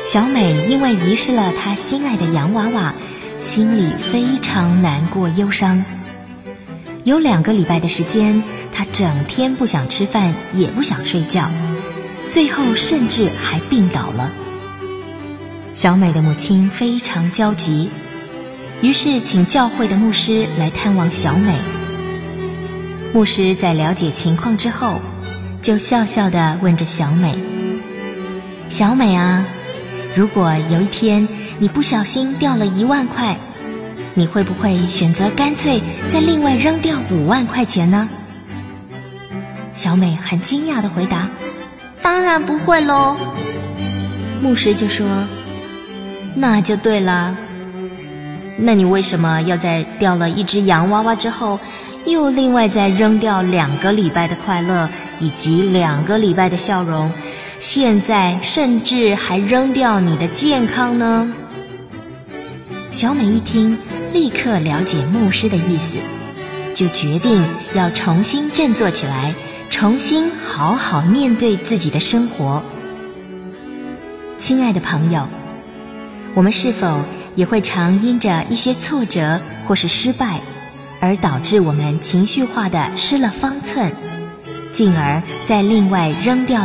小美因为遗失了她心爱的洋娃娃，心里非常难过忧伤。有2个礼拜的时间，她整天不想吃饭，也不想睡觉，最后甚至还病倒了。小美的母亲非常焦急，于是请教会的牧师来探望小美。牧师在了解情况之后，就笑笑地问着小美：小美啊，如果有一天你不小心掉了1万块，你会不会选择干脆再另外扔掉5万块钱呢？小美很惊讶地回答：当然不会咯。牧师就说：那就对了，那你为什么要在掉了1只洋娃娃之后，又另外再扔掉2个礼拜的快乐以及2个礼拜的笑容，现在甚至还扔掉你的健康呢？小美一听，立刻了解牧师的意思，就决定要重新振作起来，重新好好面对自己的生活。亲爱的朋友，我们是否也会常因着一些挫折或是失败，而导致我们情绪化的失了方寸，进而再另外扔掉